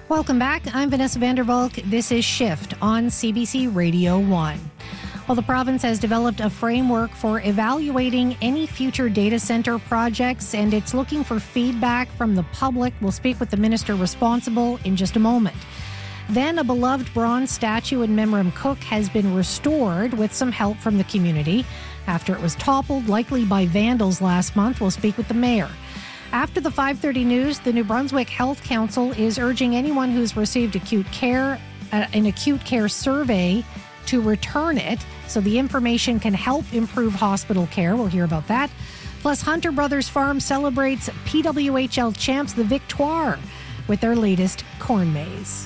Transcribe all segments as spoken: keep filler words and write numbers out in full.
Welcome back. I'm Vanessa Vandervalk. This is Shift on C B C Radio one. Well, the province has developed a framework for evaluating any future data center projects, and it's looking for feedback from the public. We'll speak with the minister responsible in just a moment. Then a beloved bronze statue in Memram Cook has been restored with some help from the community after it was toppled, likely by vandals last month. We'll speak with the mayor. After the five thirty news, the New Brunswick Health Council is urging anyone who's received acute care, uh, an acute care survey to return it so the information can help improve hospital care. We'll hear about that. Plus, Hunter Brothers Farm celebrates P W H L champs, the Victoire, with their latest corn maze.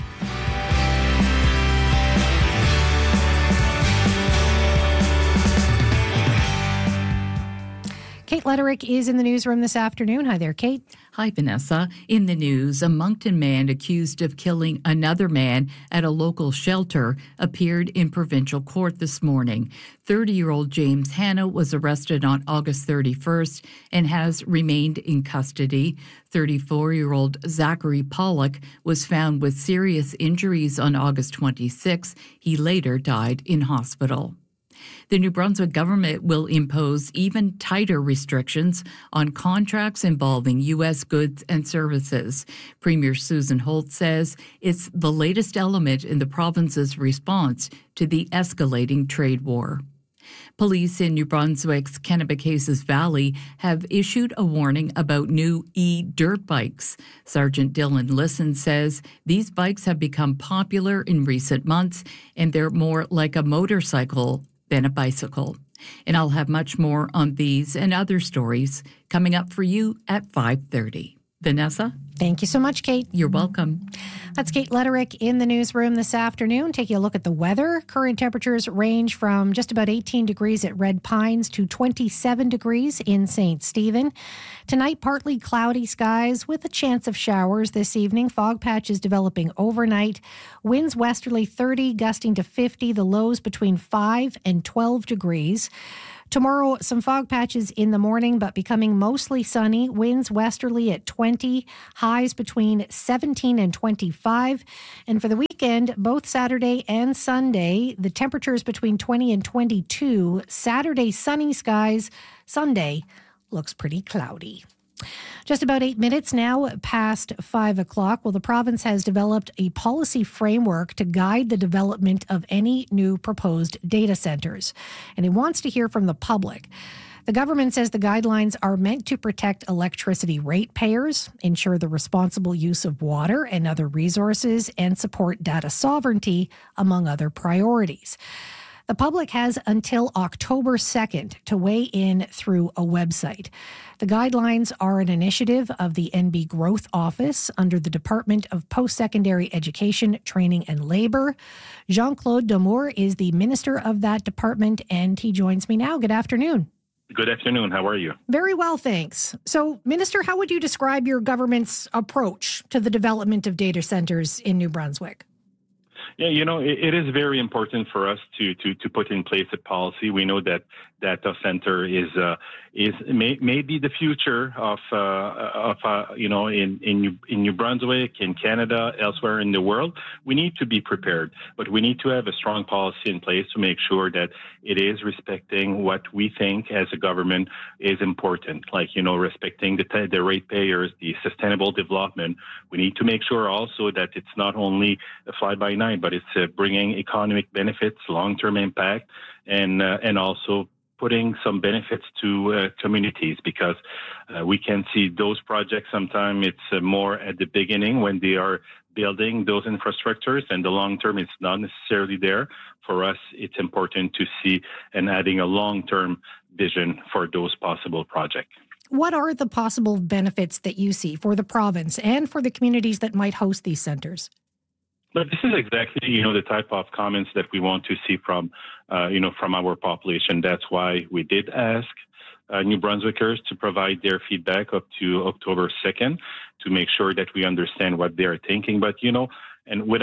Kate Letterick is in the newsroom this afternoon. Hi there, Kate. Hi, Vanessa. In the news, a Moncton man accused of killing another man at a local shelter appeared in provincial court this morning. thirty-year-old James Hanna was arrested on August thirty-first and has remained in custody. thirty-four-year-old Zachary Pollock was found with serious injuries on August twenty-sixth. He later died in hospital. The New Brunswick government will impose even tighter restrictions on contracts involving U S goods and services. Premier Susan Holt says it's the latest element in the province's response to the escalating trade war. Police in New Brunswick's Kennebecasis Valley have issued a warning about new e-dirt bikes. Sergeant Dylan Lisson says these bikes have become popular in recent months and they're more like a motorcycle than a bicycle. And I'll have much more on these and other stories coming up for you at five thirty. Vanessa? Thank you so much, Kate. You're welcome. That's Kate Letterick in the newsroom this afternoon. Taking a look at the weather. Current temperatures range from just about eighteen degrees at Red Pines to twenty-seven degrees in Saint Stephen. Tonight, partly cloudy skies with a chance of showers this evening. Fog patches developing overnight. Winds westerly thirty, gusting to fifty. The lows between five and twelve degrees. Tomorrow, some fog patches in the morning, but becoming mostly sunny. Winds westerly at twenty, highs between seventeen and twenty-five. And for the weekend, both Saturday and Sunday, the temperatures between twenty and twenty-two. Saturday, sunny skies. Sunday looks pretty cloudy. Just about eight minutes now past five o'clock. Well, the province has developed a policy framework to guide the development of any new proposed data centers, and it wants to hear from the public. The government says the guidelines are meant to protect electricity ratepayers, ensure the responsible use of water and other resources, and support data sovereignty, among other priorities. The public has until October second to weigh in through a website. The guidelines are an initiative of the N B Growth Office under the Department of Post-Secondary Education, Training and Labour. Jean-Claude Damour is the minister of that department, and he joins me now. Good afternoon. Good afternoon. How are you? Very well, thanks. So, Minister, how would you describe your government's approach to the development of data centers in New Brunswick? Yeah, you know, it, it is very important for us to, to, to put in place a policy. We know that data center is uh, is may, maybe the future of uh, of uh, you know in in New, in New Brunswick, in Canada, elsewhere in the world. We need to be prepared, but we need to have a strong policy in place to make sure that it is respecting what we think as a government is important, like you know respecting the the ratepayers, the sustainable development. We need to make sure also that it's not only a fly by night, but it's uh, bringing economic benefits, long-term impact, and uh, and also putting some benefits to uh, communities, because uh, we can see those projects sometimes it's uh, more at the beginning when they are building those infrastructures, and the long term it's not necessarily there. For us, it's important to see and adding a long-term vision for those possible projects. What are the possible benefits that you see for the province and for the communities that might host these centers? But this is exactly, you know, the type of comments that we want to see from, uh, you know, from our population. That's why we did ask uh, New Brunswickers to provide their feedback up to October second to make sure that we understand what they're thinking. But, you know, and without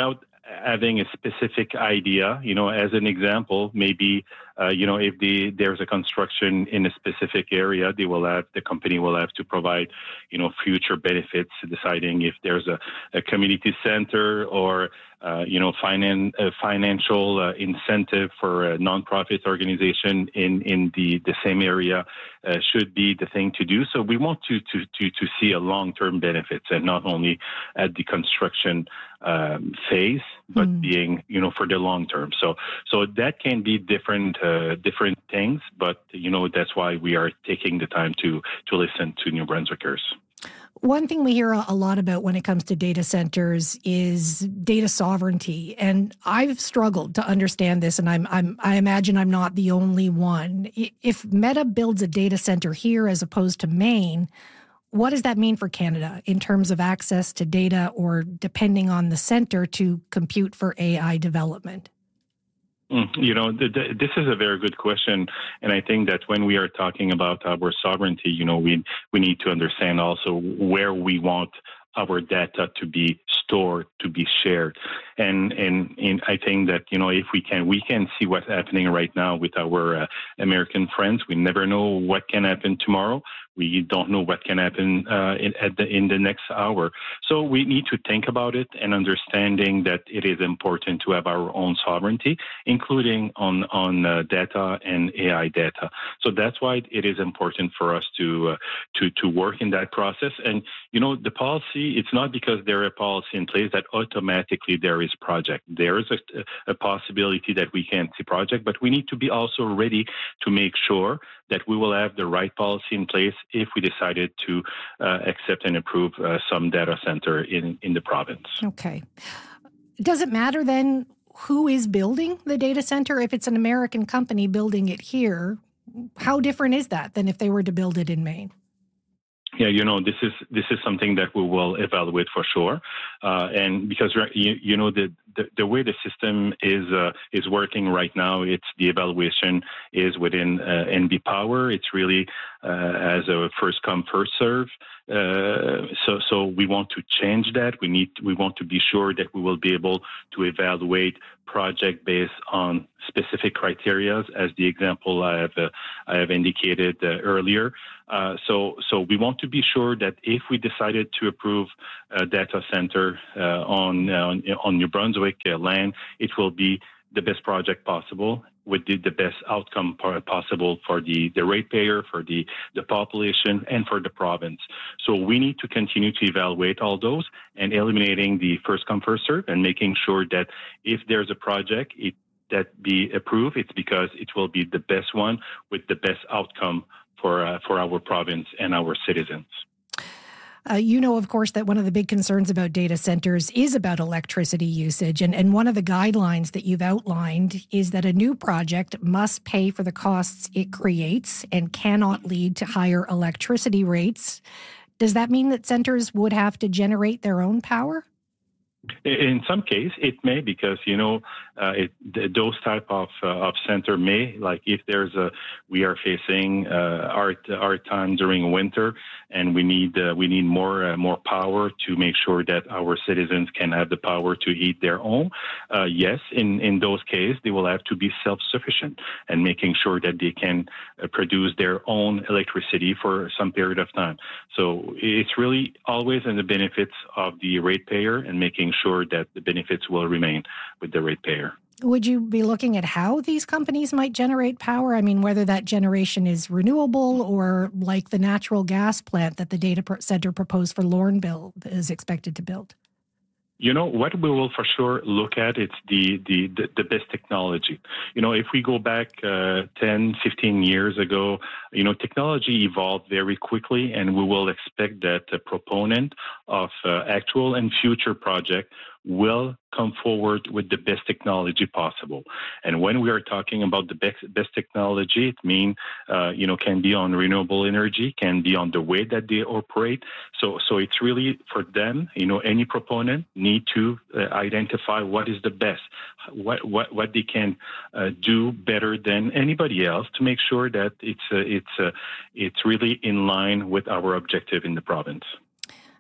having a specific idea. You know, as an example, maybe uh, you know if the, there's a construction in a specific area, they will have the company will have to provide you know future benefits, deciding if there's a, a community center or uh, you know finan- a financial uh, incentive for a nonprofit organization in in the the same area uh, should be the thing to do. So we want to to to to see a long-term benefits and not only at the construction um, phase, but mm. being, you know, for the long term. So, so that can be different, uh, different things, but, you know, that's why we are taking the time to, to listen to New Brunswickers. One thing we hear a lot about when it comes to data centers is data sovereignty, and I've struggled to understand this, and I'm, I'm, I imagine I'm not the only one. If Meta builds a data center here as opposed to Maine, what does that mean for Canada in terms of access to data or depending on the center to compute for A I development? You know, th- th- this is a very good question. And I think that when we are talking about our sovereignty, you know, we we need to understand also where we want our data to be stored, to be shared. And, and and I think that, you know, if we can, we can see what's happening right now with our uh, American friends. We never know what can happen tomorrow. We don't know what can happen uh, in, at the, in the next hour. So we need to think about it and understanding that it is important to have our own sovereignty, including on, on uh, data and A I data. So that's why it is important for us to, uh, to, to work in that process. And, you know, the policy, it's not because there is a policy in place that automatically there is project. There is a, a possibility that we can see project, but we need to be also ready to make sure that we will have the right policy in place if we decided to uh, accept and approve uh, some data center in, in the province. Okay. Does it matter then who is building the data center? If it's an American company building it here, how different is that than if they were to build it in Maine? Yeah, you know, this is this is something that we will evaluate for sure, uh, and because you, you know the, the the way the system is uh, is working right now, it's the evaluation is within uh, N B Power. It's really uh, as a first come first serve. Uh, so so we want to change that. We need we want to be sure that we will be able to evaluate project based on specific criteria, as the example I have uh, I have indicated uh, earlier. Uh, so so we want to be sure that if we decided to approve a data center uh, on, uh, on New Brunswick uh, land, it will be the best project possible with the, the best outcome possible for the, the ratepayer, for the, the population, and for the province. So we need to continue to evaluate all those and eliminating the first come, first serve and making sure that if there's a project it, that be approved, it's because it will be the best one with the best outcome for uh, for our province and our citizens. Uh, you know, of course, that one of the big concerns about data centers is about electricity usage. And, and one of the guidelines that you've outlined is that a new project must pay for the costs it creates and cannot lead to higher electricity rates. Does that mean that centers would have to generate their own power? In some case, it may, because, you know, uh, it, those type of uh, of center may, like if there's a, we are facing uh, our our time during winter, and we need uh, we need more uh, more power to make sure that our citizens can have the power to heat their home. Uh, yes, in in those cases, they will have to be self-sufficient and making sure that they can uh, produce their own electricity for some period of time. So it's really always in the benefits of the ratepayer and making sure that the benefits will remain with the ratepayer. Would you be looking at how these companies might generate power? I mean, whether that generation is renewable or like the natural gas plant that the data center proposed for Lorneville is expected to build? You know, what we will for sure look at, it's the, the, the, the best technology. You know, if we go back uh, ten, fifteen years ago, you know, technology evolved very quickly, and we will expect that the proponent of uh, actual and future project will come forward with the best technology possible. And when we are talking about the best, best technology, it means, uh, you know, can be on renewable energy, can be on the way that they operate. So, so it's really for them, you know, any proponent need to uh, identify what is the best, what, what, what they can uh, do better than anybody else to make sure that it's, uh, it's, uh, it's really in line with our objective in the province.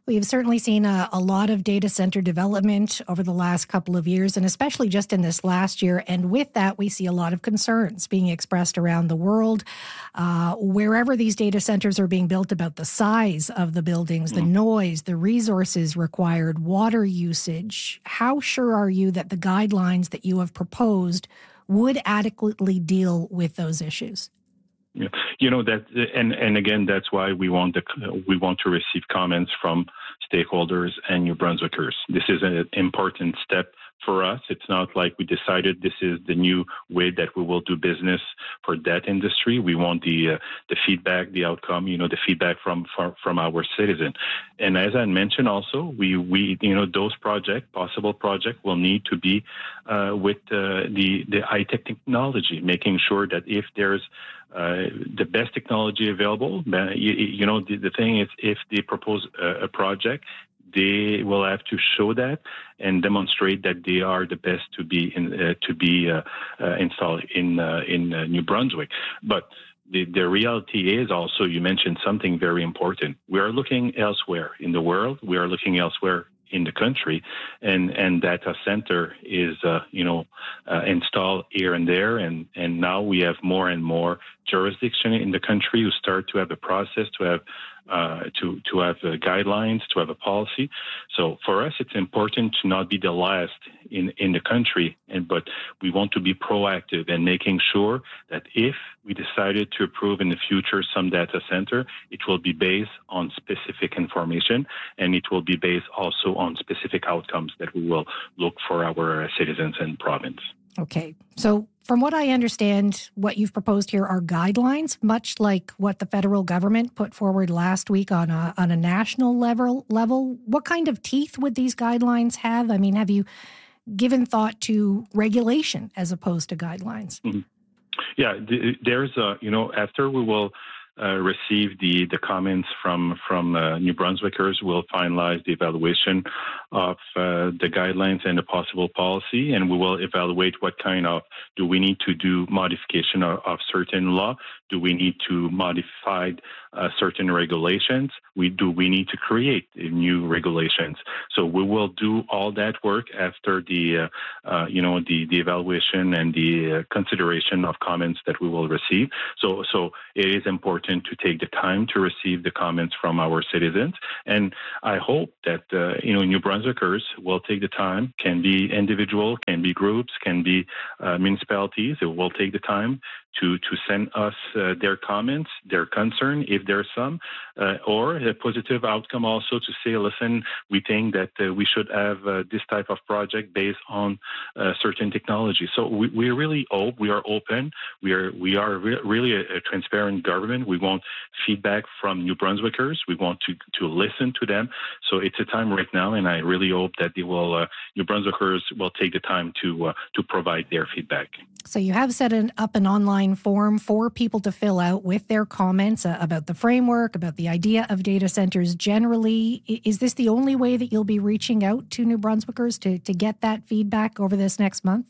We've certainly seen a, a lot of data center development over the last couple of years, and especially just in this last year. And with that, we see a lot of concerns being expressed around the world, uh, wherever these data centers are being built, about the size of the buildings, mm-hmm. the noise, the resources required, water usage. How sure are you that the guidelines that you have proposed would adequately deal with those issues? Yeah. You know that, and, and again, that's why we want the, we want to receive comments from stakeholders and New Brunswickers. This is an important step for us. It's not like we decided this is the new way that we will do business for that industry. We want the uh, the feedback, the outcome, you know, the feedback from from, from our citizens. And as I mentioned, also we we you know those projects, possible projects, will need to be uh, with uh, the the high tech technology, making sure that if there's Uh, the best technology available, you, you know, the, the thing is, if they propose a, a project, they will have to show that and demonstrate that they are the best to be in, uh, to be uh, uh, installed in uh, in uh, New Brunswick. But the, the reality is also, you mentioned something very important. We are looking elsewhere in the world. We are looking elsewhere in the country, and, and data center is, uh, you know, uh, installed here and there. And, and now we have more and more jurisdiction in the country who start to have a process, to have uh, to to have uh, guidelines, to have a policy. So for us, it's important to not be the last in, in the country, and but we want to be proactive and making sure that if we decided to approve in the future some data center, it will be based on specific information, and it will be based also on specific outcomes that we will look for our citizens and province. Okay. So from what I understand, what you've proposed here are guidelines, much like what the federal government put forward last week on a on a national level. level. What kind of teeth would these guidelines have? I mean, have you given thought to regulation as opposed to guidelines? Mm-hmm. Yeah, there's a, you know, after we will Uh, receive the, the comments from from uh, New Brunswickers, we'll finalize the evaluation of uh, the guidelines and the possible policy, and we will evaluate what kind of, do we need to do modification of, of certain law? Do we need to modify uh, certain regulations? We do we need to create new regulations? So we will do all that work after the uh, uh, you know the, the evaluation and the uh, consideration of comments that we will receive. So so it is important to take the time to receive the comments from our citizens, and I hope that uh, you know New Brunswickers will take the time. Can be individual, can be groups, can be uh, municipalities. It will take the time to to send us uh, their comments, their concern, if there's some, uh, or a positive outcome also to say, listen, we think that uh, we should have uh, this type of project based on uh, certain technology. So we, we really hope, we are open, we are we are re- really a, a transparent government. We want feedback from New Brunswickers. We want to, to listen to them. So it's a time right now, and I really hope that they will, uh, New Brunswickers will take the time to uh, to provide their feedback. So you have set an, up an online form for people to fill out with their comments uh, about the framework, about the idea of data centers generally. Is this the only way that you'll be reaching out to New Brunswickers to, to get that feedback over this next month?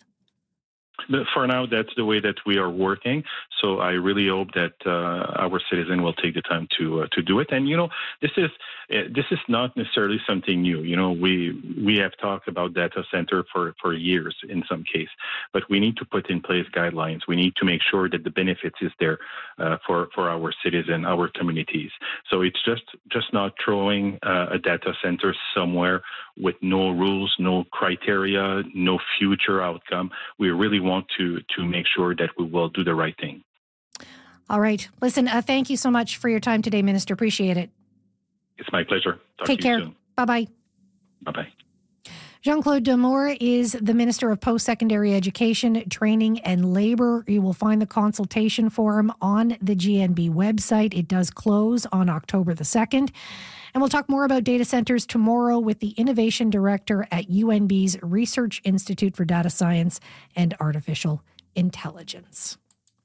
For now, that's the way that we are working. So I really hope that uh, our citizen will take the time to uh, to do it. And you know, this is uh, this is not necessarily something new. You know, we we have talked about data center for, for years in some case, but we need to put in place guidelines. We need to make sure that the benefits is there uh, for for our citizen, our communities. So it's just just not throwing uh, a data center somewhere with no rules, no criteria, no future outcome. We really want to to make sure that we will do the right thing. All right. Listen, uh, thank you so much for your time today, Minister. Appreciate it. It's my pleasure. Talk Take to you care. soon. Bye-bye. Bye-bye. Jean-Claude Damour is the Minister of Post-Secondary Education, Training and Labour. You will find the consultation form on the G N B website. It does close on October the second. And we'll talk more about data centers tomorrow with the Innovation Director at U N B's Research Institute for Data Science and Artificial Intelligence.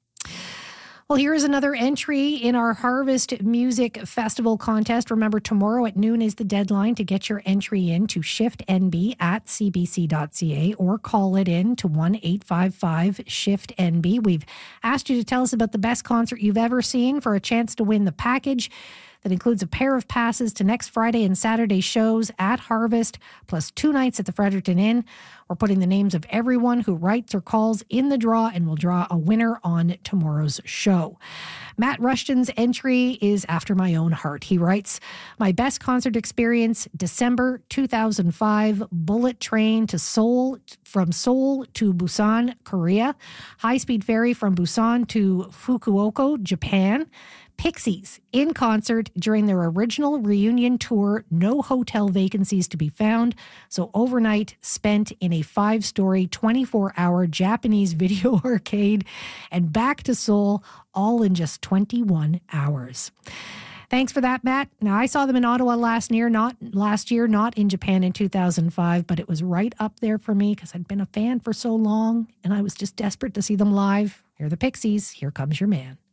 Well, here is another entry in our Harvest Music Festival contest. Remember, tomorrow at noon is the deadline to get your entry in to shift N B at c b c dot c a or call it in to one eight five five shift N B. We've asked you to tell us about the best concert you've ever seen for a chance to win the package. that includes a pair of passes to next Friday and Saturday shows at Harvest, plus two nights at the Fredericton Inn. We're putting the names of everyone who writes or calls in the draw, and we'll draw a winner on tomorrow's show. Matt Rushton's entry is after my own heart. He writes, my best concert experience, December two thousand five, bullet train to Seoul, from Seoul to Busan, Korea, high-speed ferry from Busan to Fukuoka, Japan, Pixies in concert during their original reunion tour, no hotel vacancies to be found, so overnight spent in a five-story, twenty-four hour Japanese video arcade, and back to Seoul, all in just twenty-one hours. Thanks for that, Matt. Now, I saw them in Ottawa last year, not last year, not in Japan in two thousand five, but it was right up there for me because I'd been a fan for so long, and I was just desperate to see them live. Here are the Pixies. Here Comes Your Man.